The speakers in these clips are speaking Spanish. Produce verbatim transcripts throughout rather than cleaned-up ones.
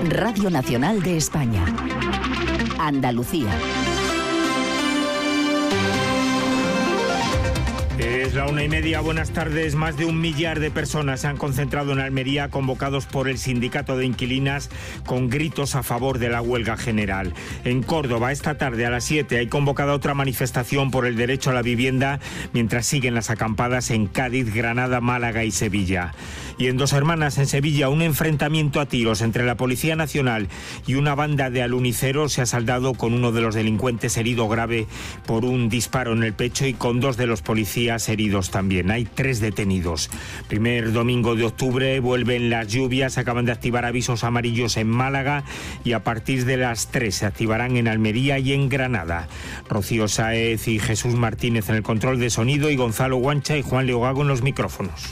Radio Nacional de España. Andalucía. Es la una y media, buenas tardes. Más de un millar de personas se han concentrado en Almería, convocados por el sindicato de inquilinas con gritos a favor de la huelga general. En Córdoba, esta tarde a las siete, hay convocada otra manifestación por el derecho a la vivienda, mientras siguen las acampadas en Cádiz, Granada, Málaga y Sevilla. Y en Dos Hermanas, en Sevilla, un enfrentamiento a tiros entre la Policía Nacional y una banda de aluniceros se ha saldado con uno de los delincuentes herido grave por un disparo en el pecho y con dos de los policías heridos también. Hay tres detenidos. Primer domingo de octubre, vuelven las lluvias, acaban de activar avisos amarillos en Málaga y a partir de las tres se activarán en Almería y en Granada. Rocío Sáez y Jesús Martínez en el control de sonido y Gonzalo Guancha y Juan Leogago en los micrófonos.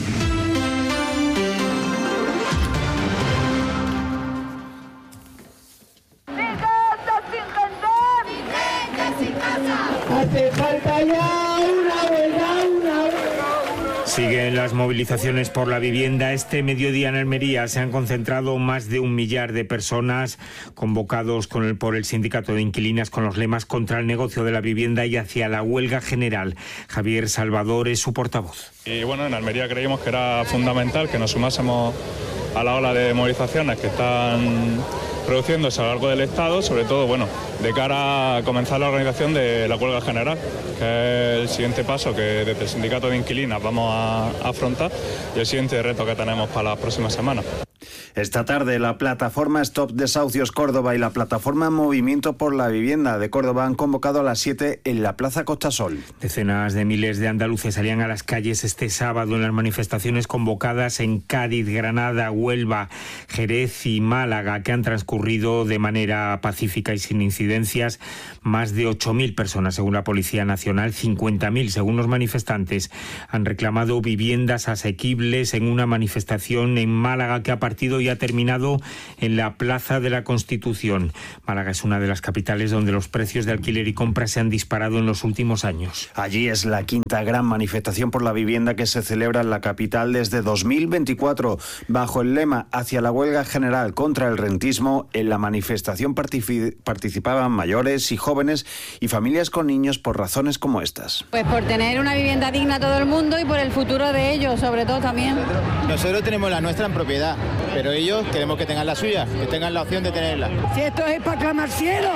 Hace falta ya una huelga, una huelga. Siguen las movilizaciones por la vivienda. Este mediodía en Almería se han concentrado más de un millar de personas convocados con el, por el sindicato de inquilinas con los lemas contra el negocio de la vivienda y hacia la huelga general. Javier Salvador es su portavoz. Y bueno, en Almería creímos que era fundamental que nos sumásemos a la ola de movilizaciones que están produciéndose a lo largo del Estado, sobre todo, bueno, de cara a comenzar la organización de la huelga general, que es el siguiente paso que desde el sindicato de inquilinas vamos a afrontar y el siguiente reto que tenemos para las próximas semanas. Esta tarde la plataforma Stop Desahucios Córdoba y la plataforma Movimiento por la Vivienda de Córdoba han convocado a las siete en la Plaza Costa Sol. Decenas de miles de andaluces salían a las calles este sábado en las manifestaciones convocadas en Cádiz, Granada, Huelva, Jerez y Málaga, que han transcurrido de manera pacífica y sin incidencias. Más de ocho mil personas, según la Policía Nacional, cincuenta mil, según los manifestantes, han reclamado viviendas asequibles en una manifestación en Málaga que ha partido y ha terminado en la Plaza de la Constitución. Málaga es una de las capitales donde los precios de alquiler y compra se han disparado en los últimos años. Allí es la quinta gran manifestación por la vivienda que se celebra en la capital desde dos mil veinticuatro. Bajo el lema Hacia la huelga general contra el rentismo, en la manifestación particip- participaban mayores y jóvenes y familias con niños por razones como estas. Pues por tener una vivienda digna a todo el mundo y por el futuro de ellos, sobre todo también. Nosotros tenemos la nuestra en propiedad, pero ellos queremos que tengan la suya, que tengan la opción de tenerla. Si esto es para clamar cielo,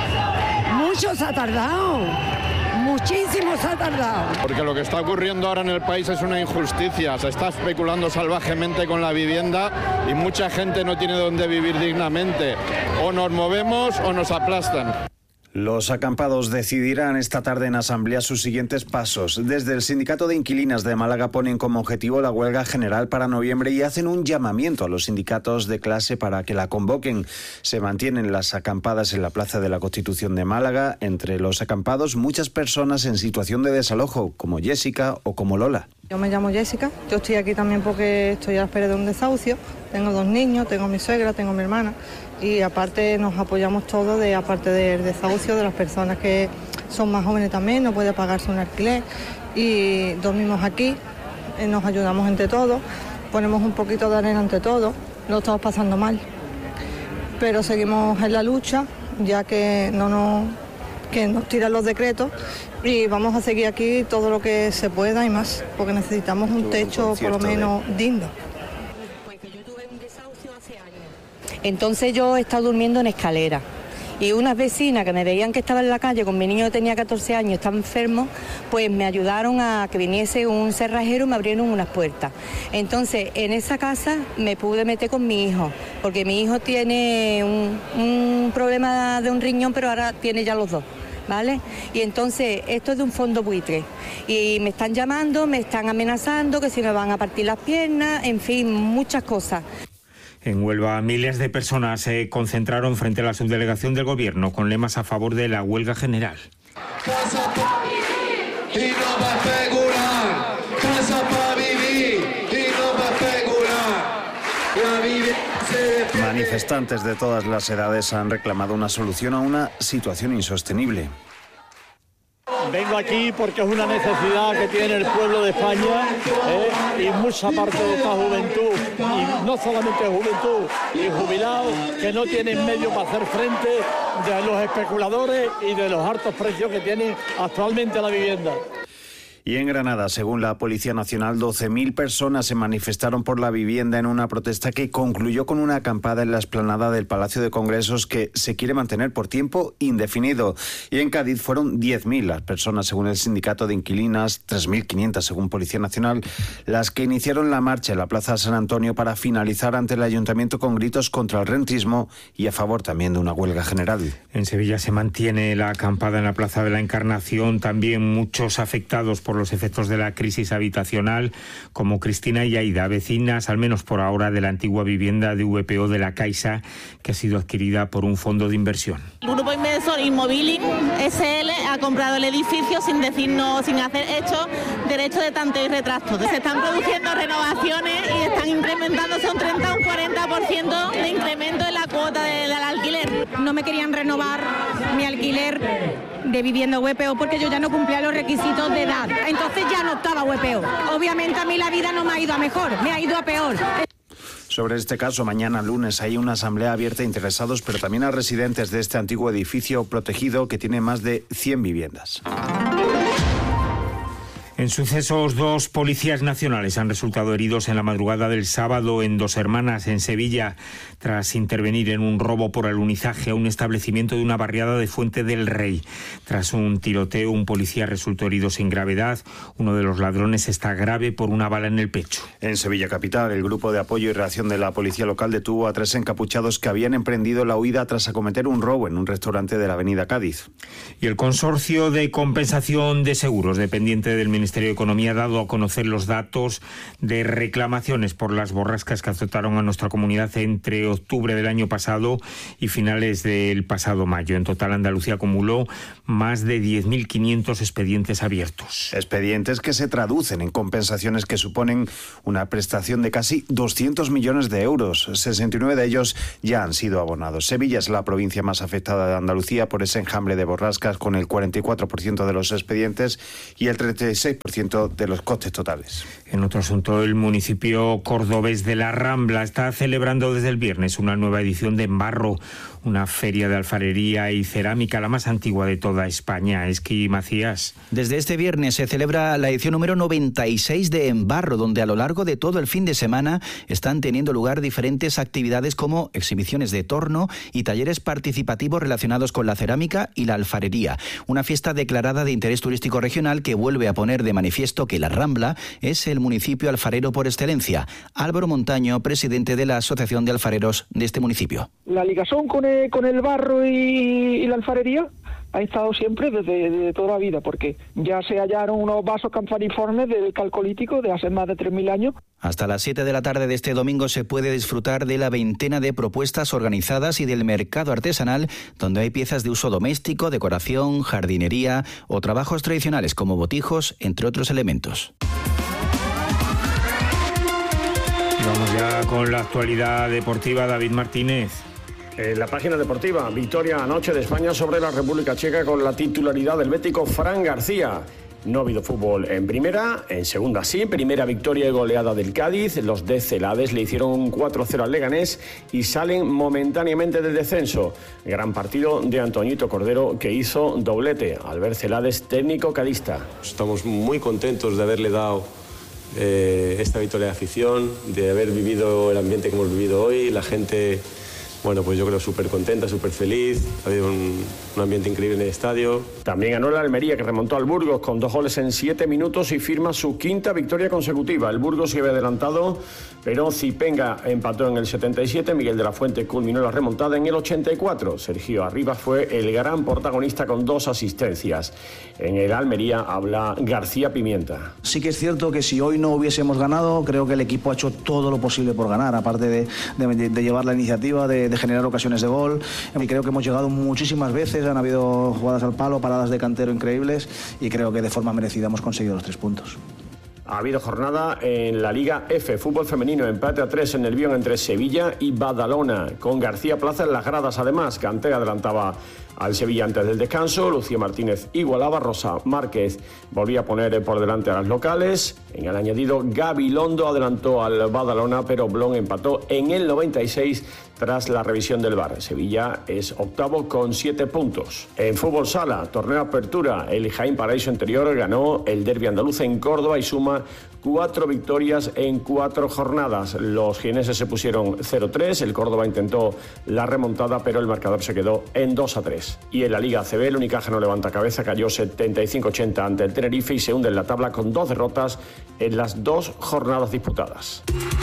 mucho se ha tardado, muchísimo se ha tardado. Porque lo que está ocurriendo ahora en el país es una injusticia, se está especulando salvajemente con la vivienda y mucha gente no tiene dónde vivir dignamente. O nos movemos o nos aplastan. Los acampados decidirán esta tarde en asamblea sus siguientes pasos. Desde el Sindicato de Inquilinas de Málaga ponen como objetivo la huelga general para noviembre y hacen un llamamiento a los sindicatos de clase para que la convoquen. Se mantienen las acampadas en la Plaza de la Constitución de Málaga. Entre los acampados, muchas personas en situación de desalojo, como Jessica o como Lola. Yo me llamo Jessica, yo estoy aquí también porque estoy a la espera de un desahucio. Tengo dos niños, tengo mi suegra, tengo mi hermana y aparte nos apoyamos todos, de, aparte del desahucio, de las personas que son más jóvenes también, no pueden pagarse un alquiler y dormimos aquí, eh, nos ayudamos entre todos, ponemos un poquito de arena entre todos, lo estamos pasando mal, pero seguimos en la lucha ya que no nos, que nos tiran los decretos. Y vamos a seguir aquí todo lo que se pueda y más, porque necesitamos un techo por lo menos de... digno. Yo tuve un desahucio hace años. Entonces yo he estado durmiendo en escalera. Y unas vecinas que me veían que estaba en la calle con mi niño que tenía catorce años, estaba enfermo, pues me ayudaron a que viniese un cerrajero y me abrieron unas puertas. Entonces en esa casa me pude meter con mi hijo, porque mi hijo tiene un, un problema de un riñón, pero ahora tiene ya los dos. ¿Vale? Y entonces esto es de un fondo buitre y me están llamando, me están amenazando que si me van a partir las piernas, en fin, muchas cosas. En Huelva, miles de personas se concentraron frente a la subdelegación del Gobierno con lemas a favor de la huelga general. Casa para vivir y no va a especular. Casa para vivir y no va a especular. La vivienda se... Manifestantes de todas las edades han reclamado una solución a una situación insostenible. Vengo aquí porque es una necesidad que tiene el pueblo de España ¿eh? y mucha parte de esta juventud, y no solamente juventud, y jubilados que no tienen medio para hacer frente de los especuladores y de los altos precios que tiene actualmente la vivienda. Y en Granada, según la Policía Nacional, doce mil personas se manifestaron por la vivienda en una protesta que concluyó con una acampada en la explanada del Palacio de Congresos que se quiere mantener por tiempo indefinido. Y en Cádiz fueron diez mil las personas, según el Sindicato de Inquilinas, tres mil quinientas según Policía Nacional, las que iniciaron la marcha en la Plaza San Antonio para finalizar ante el Ayuntamiento con gritos contra el rentismo y a favor también de una huelga general. En Sevilla se mantiene la acampada en la Plaza de la Encarnación, también muchos afectados por los efectos de la crisis habitacional, como Cristina y Aida, vecinas, al menos por ahora, de la antigua vivienda de V P O de la Caixa, que ha sido adquirida por un fondo de inversión. El grupo inversor Inmobiling S L ha comprado el edificio sin decirnos, sin hacer hecho derecho de tanteo y retracto. Se están produciendo renovaciones y están incrementándose un treinta o un cuarenta por ciento de incremento en la cuota de, del alquiler. No me querían renovar mi alquiler de vivienda V P O porque yo ya no cumplía los requisitos de edad. Entonces ya no estaba V P O. Obviamente a mí la vida no me ha ido a mejor, me ha ido a peor. Sobre este caso, mañana lunes hay una asamblea abierta a interesados, pero también a residentes de este antiguo edificio protegido que tiene más de cien viviendas. En sucesos, dos policías nacionales han resultado heridos en la madrugada del sábado en Dos Hermanas, en Sevilla, tras intervenir en un robo por alunizaje a un establecimiento de una barriada de Fuente del Rey. Tras un tiroteo, un policía resultó herido sin gravedad. Uno de los ladrones está grave por una bala en el pecho. En Sevilla capital, el grupo de apoyo y reacción de la policía local detuvo a tres encapuchados que habían emprendido la huida tras acometer un robo en un restaurante de la avenida Cádiz. Y el Consorcio de Compensación de Seguros, dependiente del Ministerio Ministerio de Economía ha dado a conocer los datos de reclamaciones por las borrascas que azotaron a nuestra comunidad entre octubre del año pasado y finales del pasado mayo. En total, Andalucía acumuló más de diez mil quinientos expedientes abiertos. Expedientes que se traducen en compensaciones que suponen una prestación de casi doscientos millones de euros. sesenta y nueve de ellos ya han sido abonados. Sevilla es la provincia más afectada de Andalucía por ese enjambre de borrascas, con el cuarenta y cuatro por ciento de los expedientes y el treinta y seis por ciento de los costes totales. En otro asunto, el municipio cordobés de La Rambla está celebrando desde el viernes una nueva edición de Embarro, una feria de alfarería y cerámica, la más antigua de toda España. Esqui Macías. Desde este viernes se celebra la edición número noventa y seis de Embarro, donde a lo largo de todo el fin de semana están teniendo lugar diferentes actividades como exhibiciones de torno y talleres participativos relacionados con la cerámica y la alfarería. Una fiesta declarada de interés turístico regional que vuelve a poner de manifiesto que La Rambla es el municipio alfarero por excelencia. Álvaro Montaño, presidente de la Asociación de Alfareros de este municipio. La ligazón con el, con el barro y, y la alfarería ha estado siempre desde, desde toda la vida, porque ya se hallaron unos vasos campaniformes del calcolítico de hace más de tres mil años. Hasta las siete de la tarde de este domingo se puede disfrutar de la veintena de propuestas organizadas y del mercado artesanal, donde hay piezas de uso doméstico, decoración, jardinería o trabajos tradicionales como botijos, entre otros elementos. Vamos ya con la actualidad deportiva. David Martínez. En la página deportiva, victoria anoche de España sobre la República Checa con la titularidad del bético Fran García. No ha habido fútbol en primera, en segunda sí, primera victoria y goleada del Cádiz. Los de Celades le hicieron un cuatro cero al Leganés y salen momentáneamente del descenso. Gran partido de Antoñito Cordero, que hizo doblete al ver Celades técnico cadista. Estamos muy contentos de haberle dado eh, esta victoria de afición, de haber vivido el ambiente que hemos vivido hoy. La gente... Bueno, pues yo creo súper contenta, súper feliz. Ha habido un, un ambiente increíble en el estadio. También ganó la Almería, que remontó al Burgos con dos goles en siete minutos y firma su quinta victoria consecutiva. El Burgos se había adelantado, pero Zipenga empató en el setenta y siete. Miguel de la Fuente culminó la remontada en el ochenta y cuatro. Sergio Arribas fue el gran protagonista con dos asistencias. En el Almería habla García Pimienta. Sí que es cierto que si hoy no hubiésemos ganado, creo que el equipo ha hecho todo lo posible por ganar, aparte de, de, de llevar la iniciativa, de de generar ocasiones de gol. Y creo que hemos llegado muchísimas veces, han habido jugadas al palo, paradas de cantero increíbles y creo que de forma merecida hemos conseguido los tres puntos. Ha habido jornada en la Liga F, fútbol femenino, empate a tres en el Bion entre Sevilla y Badalona, con García Plaza en las gradas además. Cante adelantaba al Sevilla antes del descanso. Lucía Martínez igualaba, Rosa Márquez volvía a poner por delante a las locales. En el añadido, Gabilondo adelantó al Badalona, pero Blon empató en el noventa y seis tras la revisión del V A R. Sevilla es octavo con siete puntos. En fútbol sala, torneo apertura, el Jaén Paraíso Interior ganó el derbi andaluz en Córdoba y suma cuatro victorias en cuatro jornadas. Los jienenses se pusieron cero tres, el Córdoba intentó la remontada, pero el marcador se quedó en dos a tres. Y en la Liga A C B, el Unicaja no levanta cabeza, cayó setenta y cinco ochenta ante el Tenerife y se hunde en la tabla con dos derrotas en las dos jornadas disputadas.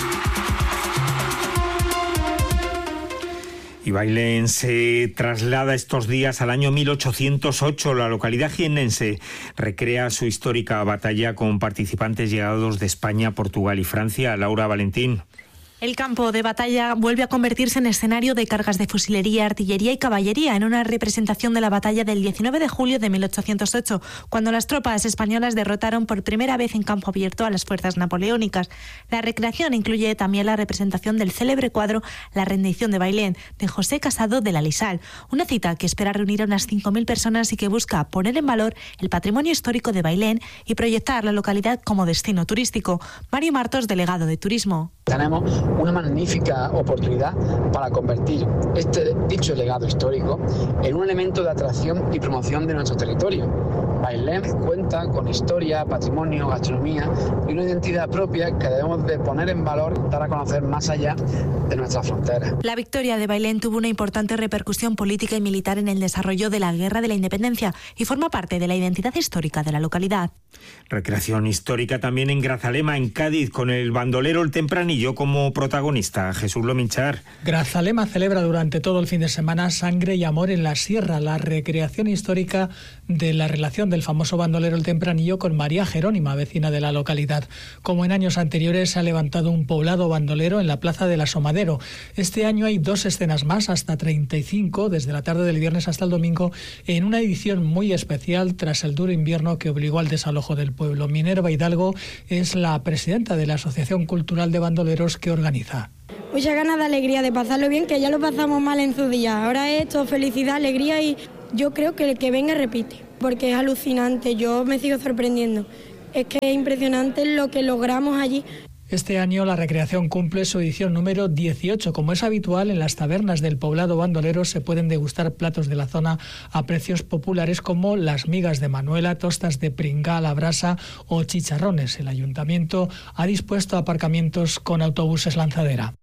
Y Bailén se traslada estos días al año mil ochocientos ocho. La localidad jiennense recrea su histórica batalla con participantes llegados de España, Portugal y Francia. Laura Valentín. El campo de batalla vuelve a convertirse en escenario de cargas de fusilería, artillería y caballería en una representación de la batalla del diecinueve de julio de mil ochocientos ocho, cuando las tropas españolas derrotaron por primera vez en campo abierto a las fuerzas napoleónicas. La recreación incluye también la representación del célebre cuadro La rendición de Bailén, de José Casado de la Lisal, una cita que espera reunir a unas cinco mil personas y que busca poner en valor el patrimonio histórico de Bailén y proyectar la localidad como destino turístico. Mario Martos, delegado de Turismo. Tenemos una magnífica oportunidad para convertir este dicho legado histórico en un elemento de atracción y promoción de nuestro territorio. Bailén cuenta con historia, patrimonio, gastronomía y una identidad propia que debemos de poner en valor, dar a conocer más allá de nuestras fronteras. La victoria de Bailén tuvo una importante repercusión política y militar en el desarrollo de la Guerra de la Independencia y forma parte de la identidad histórica de la localidad. Recreación histórica también en Grazalema, en Cádiz, con el bandolero El Tempranillo como protagonista. Jesús Lominchar. Grazalema celebra durante todo el fin de semana Sangre y Amor en la Sierra, la recreación histórica de la relación del famoso bandolero El Tempranillo con María Jerónima, vecina de la localidad. Como en años anteriores, se ha levantado un poblado bandolero en la plaza del Asomadero. Este año hay dos escenas más, hasta treinta y cinco, desde la tarde del viernes hasta el domingo, en una edición muy especial tras el duro invierno que obligó al desalojo del pueblo. Minerva Hidalgo es la presidenta de la Asociación Cultural de Bandoleros que organiza. Muchas ganas de alegría, de pasarlo bien, que ya lo pasamos mal en su día. Ahora es esto, felicidad, alegría, y yo creo que el que venga repite, porque es alucinante, yo me sigo sorprendiendo. Es que es impresionante lo que logramos allí. Este año la recreación cumple su edición número dieciocho. Como es habitual, en las tabernas del poblado bandolero se pueden degustar platos de la zona a precios populares como las migas de Manuela, tostas de pringá a la brasa o chicharrones. El ayuntamiento ha dispuesto aparcamientos con autobuses lanzadera.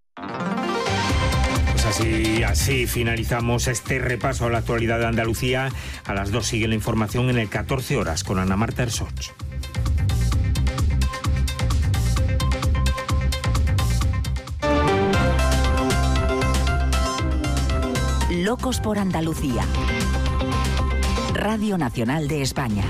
Pues así, así finalizamos este repaso a la actualidad de Andalucía. A las dos sigue la información en el catorce horas con Ana Marta Ersoch. Locos por Andalucía. Radio Nacional de España.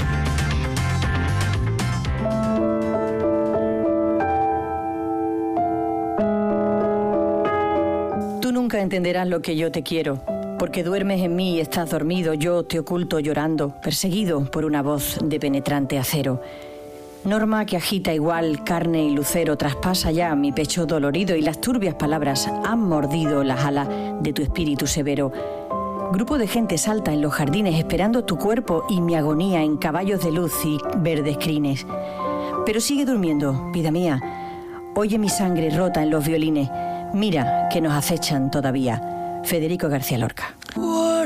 Tú nunca entenderás lo que yo te quiero, porque duermes en mí y estás dormido, yo te oculto llorando, perseguido por una voz de penetrante acero. Norma que agita igual carne y lucero traspasa ya mi pecho dolorido y las turbias palabras han mordido las alas de tu espíritu severo. Grupo de gente salta en los jardines esperando tu cuerpo y mi agonía en caballos de luz y verdes crines. Pero sigue durmiendo, vida mía. Oye mi sangre rota en los violines. Mira que nos acechan todavía. Federico García Lorca.